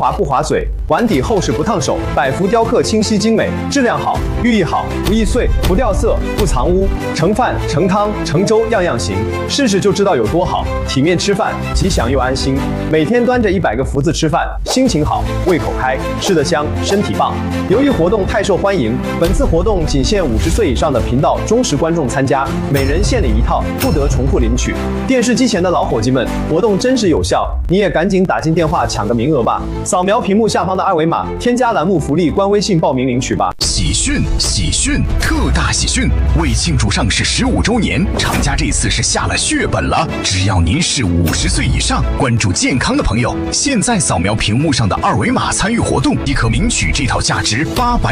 滑不划嘴，碗底厚实不烫手，百福雕刻清晰精美，质量好，寓意好，不易碎，不掉色，不藏污，盛饭、盛汤、盛粥样样行，试试就知道有多好。体面吃饭，吉祥又安心。每天端着100个福字吃饭，心情好，胃口开，吃得香，身体棒。由于活动太受欢迎，本次活动仅限50岁以上的频道忠实观众参加，每人限领1套，不得重复领取。电视机前的老伙计们，活动真实有效，你也赶紧打进电话抢个名额吧！扫描屏幕下方的2维码，添加栏目福利官微信报名领取吧。 喜讯，特大喜讯！为庆祝上市15周年，厂家这次是下了血本了。只要您是50岁以上，关注健康的朋友，现在扫描屏幕上的2维码参与活动，即可领取这套价值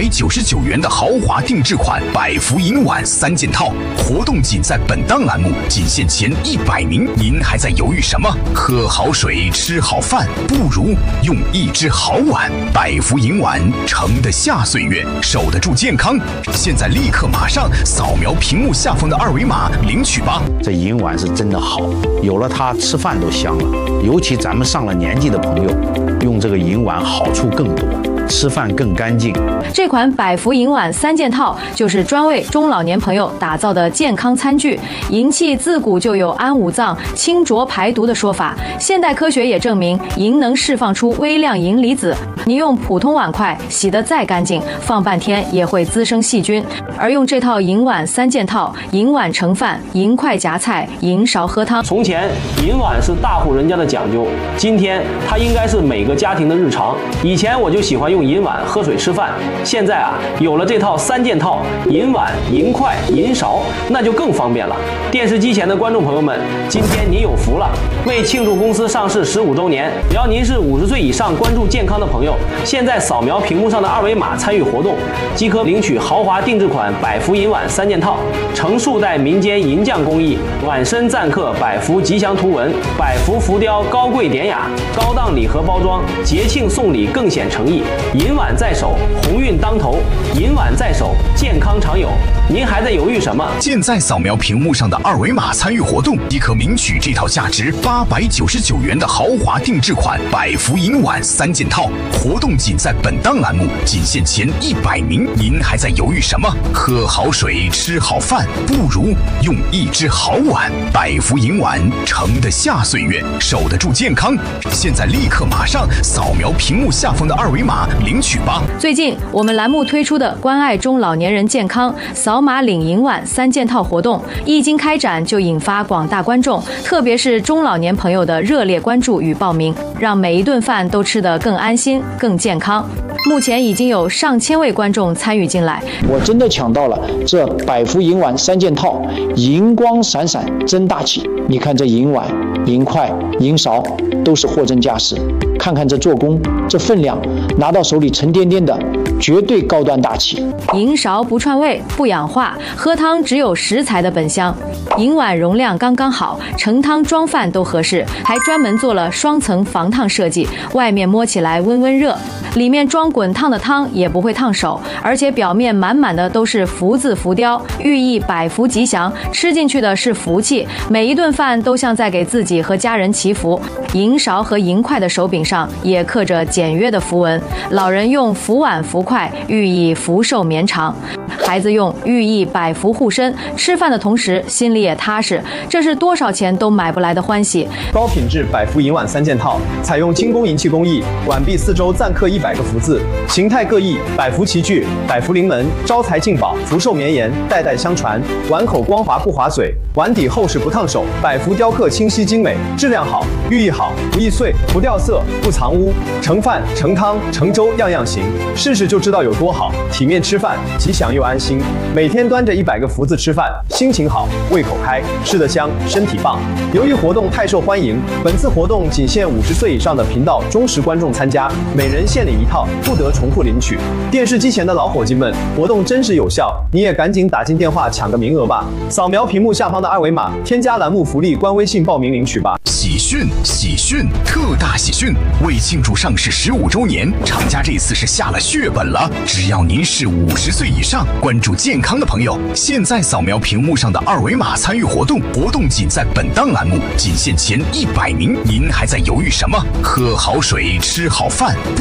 899元的豪华定制款百福银碗3件套。活动仅在本档栏目，仅限前100名。您还在犹豫什么？喝好水，吃好饭，不如用一只好碗。百福银碗盛得下岁月，守得住健康。现在立刻马上扫描屏幕下方的2维码领取吧。 这银碗是真的好，有了它吃饭都香了。尤其咱们上了年纪的朋友，用这个银碗好处更多，吃饭更干净。 这款百福银碗3件套就是专为中老年朋友打造的健康餐具。银器自古就有安五脏、清浊排毒的说法，现代科学也证明银能释放出微量银离子。你用普通碗筷洗得再干净，放半天也会滋生细菌。而用这套银碗3件套，银碗盛饭，银筷夹菜，银勺喝汤。 从前银碗是大户人家的讲究，今天它应该是每个家庭的日常。以前我就喜欢用银碗喝水吃饭，现在有了这套3件套，银碗、银筷、银勺，那就更方便了。电视机前的观众朋友们，今天您有福了！为庆祝公司上市15周年，只要您是50岁以上关注健康的朋友，现在扫描屏幕上的2维码参与活动，即可领取豪华定制款百福银碗3件套，成数代民间银匠工艺，碗身錾刻百福吉祥图文，百福浮雕高贵典雅，高档礼盒包装，节庆送礼更显诚意。银碗在手，鸿运当头；银碗在手，健康常有。您还在犹豫什么？ 现在扫描屏幕上的2维码参与活动，即可领取这套价值899元的豪华定制款百福银碗3件套。活动仅在本档栏目，仅限前100名。您还在犹豫什么？喝好水，吃好饭，不如用一只好碗。百福银碗盛得下岁月，守得住健康。现在立刻马上扫描屏幕下方的2维码领取吧。 最近我们栏目推出的关爱中老年人健康扫码领银碗3件套活动，一经开展就引发广大观众，特别是中老年朋友的热烈关注与报名，让每一顿饭都吃得更安心、更健康。目前已经有上千位观众参与进来。 我真的抢到了这百福银碗3件套，银光闪闪真大气。你看这银碗、银筷、银勺都是货真价实，看看这做工，这分量，拿到手里沉甸甸的，绝对高端大气。 银勺不串味不氧化，喝汤只有食材的本香。银碗容量刚刚好，盛汤装饭都合适，还专门做了双层防烫设计，外面摸起来温温热，里面装滚烫的汤也不会烫手，而且表面满满的都是福字浮雕，寓意百福吉祥，吃进去的是福气，每一顿饭都像在给自己和家人祈福。银勺和银筷的手柄上也刻着简约的符文，老人用福碗福筷，寓意福寿绵长；孩子用寓意百福护身，吃饭的同时心里也踏实，这是多少钱都买不来的欢喜。 高品质百福银碗3件套，采用精工银器工艺，碗壁4周錾刻100个福字，形态各异，百福齐聚，百福临门，招财进宝，福寿绵延，代代相传。碗口光滑不划嘴，碗底厚实不烫手，百福雕刻清晰精美，质量好，寓意好，不易碎，不掉色，不藏污。盛饭、盛汤、盛粥样样行，试试就知道有多好。体面吃饭，吉祥又安心。每天端着100个福字吃饭，心情好，胃口开，吃得香，身体棒。由于活动太受欢迎，本次活动仅限50岁以上的频道忠实观众参加，每人限领1套，不得重复领取。电视机前的老伙计们，活动真实有效，你也赶紧打进电话抢个名额吧。扫描屏幕下方的2维码，添加栏目福利官微信报名领取吧。 喜讯，特大喜讯！为庆祝上市15周年，厂家这次是下了血本了。只要您是50岁以上，关注健康的朋友，现在扫描屏幕上的2维码参与活动。活动仅在本档栏目，仅限前100名。您还在犹豫什么？喝好水，吃好饭。